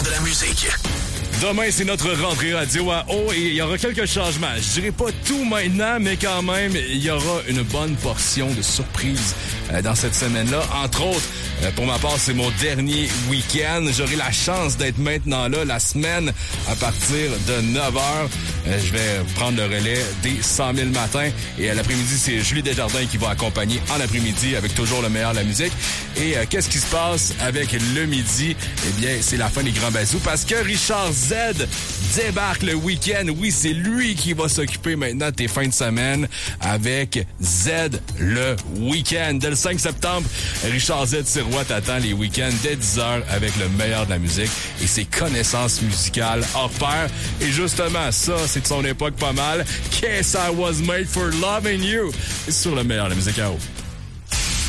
de la musique. Demain, c'est notre rentrée radio à eau et il y aura quelques changements. Je dirais pas tout maintenant, mais quand même, il y aura une bonne portion de surprises dans cette semaine-là. Entre autres, pour ma part, c'est mon dernier week-end. J'aurai la chance d'être maintenant là la semaine à partir de 9h. Je vais prendre le relais des 100 000 matins. Et à l'après-midi, c'est Julie Desjardins qui va accompagner en après-midi avec toujours le meilleur de la musique. Et qu'est-ce qui se passe avec le midi? Eh bien, c'est la fin des grands bazous parce que Richard Z débarque le week-end. Oui, c'est lui qui va s'occuper maintenant de tes fins de semaine avec Z le week-end. Dès le 5 septembre, Richard Z Sirois t'attend les week-ends dès 10h avec le meilleur de la musique et ses connaissances musicales hors pair. Et justement, ça, c'est de son époque pas mal. Guess I was made for loving you. Et sur le meilleur de la musique à eau.